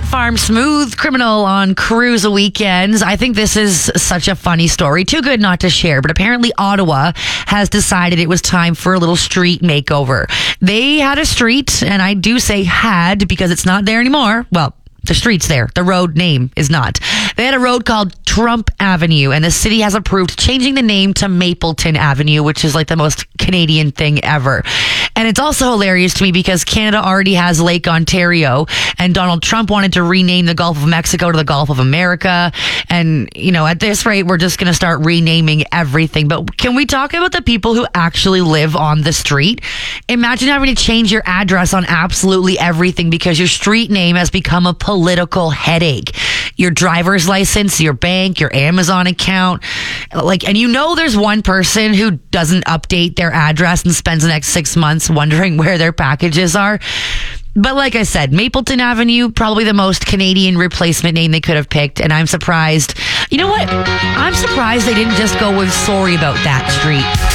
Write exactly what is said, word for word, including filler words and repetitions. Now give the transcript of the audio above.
Pet Farm smooth criminal on cruise weekends. I think this is such a funny story. Too good not to share. But apparently Ottawa has decided it was time for a little street makeover. They had a street, and I do say had because it's not there anymore. Well, the street's there. The road name is not. They had a road called Trump Avenue, and the city has approved changing the name to Mapleton Avenue, which is like the most Canadian thing ever. And it's also hilarious to me because Canada already has Lake Ontario, and Donald Trump wanted to rename the Gulf of Mexico to the Gulf of America. And, you know, at this rate, we're just going to start renaming everything. But can we talk about the people who actually live on the street? Imagine having to change your address on absolutely everything because your street name has become a political headache. Your driver's license, your bank, your Amazon account, like, and you know there's one person who doesn't update their address and spends the next six months wondering where their packages are. But like I said, Mapleton Avenue, probably the most Canadian replacement name they could have picked, and I'm surprised. You know what? I'm surprised they didn't just go with sorry about that street.